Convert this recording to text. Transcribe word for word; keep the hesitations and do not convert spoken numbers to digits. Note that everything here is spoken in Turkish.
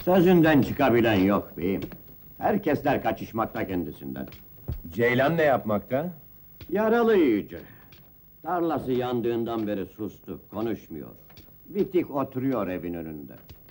Sözünden çıkabilen yok beyim. Herkesler kaçışmakta kendisinden. Ceylan ne yapmakta? Yaralı iyice. Tarlası yandığından beri sustu, konuşmuyor. Bitik oturuyor evin önünde.